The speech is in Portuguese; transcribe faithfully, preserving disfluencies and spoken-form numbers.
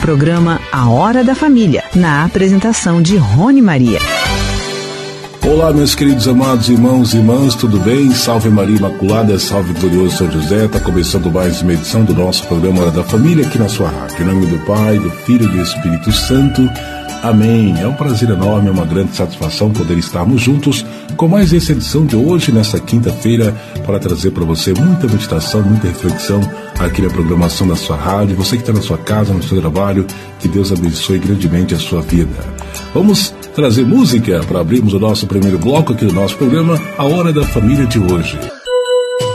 programa A Hora da Família, na apresentação de Rony Maria. Olá, meus queridos amados irmãos e irmãs, tudo bem? Salve Maria Imaculada, salve glorioso São José. Está começando mais uma edição do nosso programa Hora da Família aqui na sua rádio. Em nome do Pai, do Filho e do Espírito Santo. Amém. É um prazer enorme, é uma grande satisfação poder estarmos juntos com mais essa edição de hoje, nesta quinta-feira, para trazer para você muita meditação, muita reflexão aqui na programação da sua rádio. Você que está na sua casa, no seu trabalho, que Deus abençoe grandemente a sua vida. Vamos trazer música para abrirmos o nosso primeiro bloco aqui do nosso programa, A Hora da Família de hoje.